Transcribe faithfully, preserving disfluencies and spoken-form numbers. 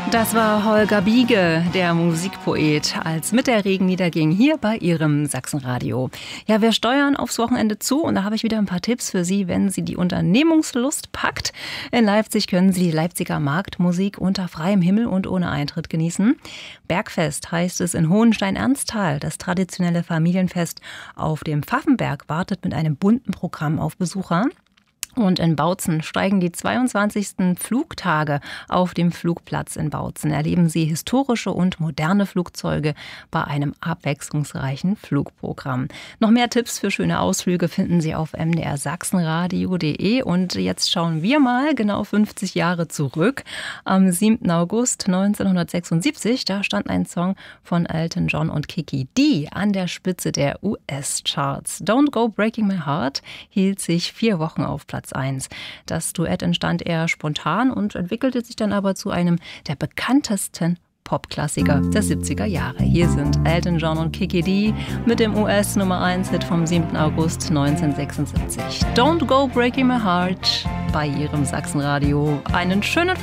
Das war Holger Biege, der Musikpoet, als mit der Regen niederging, hier bei Ihrem Sachsenradio. Ja, wir steuern aufs Wochenende zu und da habe ich wieder ein paar Tipps für Sie, wenn Sie die Unternehmungslust packt. In Leipzig können Sie die Leipziger Marktmusik unter freiem Himmel und ohne Eintritt genießen. Bergfest heißt es in Hohenstein-Ernsthal. Das traditionelle Familienfest auf dem Pfaffenberg wartet mit einem bunten Programm auf Besucher. Und in Bautzen steigen die zweiundzwanzigsten Flugtage auf dem Flugplatz in Bautzen. Erleben Sie historische und moderne Flugzeuge bei einem abwechslungsreichen Flugprogramm. Noch mehr Tipps für schöne Ausflüge finden Sie auf m d r sachsenradio punkt d e. Und jetzt schauen wir mal genau fünfzig Jahre zurück. Am siebten August neunzehnhundertsechsundsiebzig, da stand ein Song von Elton John und Kiki Dee an der Spitze der U S-Charts. Don't Go Breaking My Heart hielt sich vier Wochen auf Platz eins. Das Duett entstand eher spontan und entwickelte sich dann aber zu einem der bekanntesten Popklassiker der siebziger Jahre. Hier sind Elton John und Kiki Dee mit dem U S Nummer eins Hit vom siebten August neunzehnhundertsechsundsiebzig. Don't Go Breaking My Heart bei Ihrem Sachsenradio. Einen schönen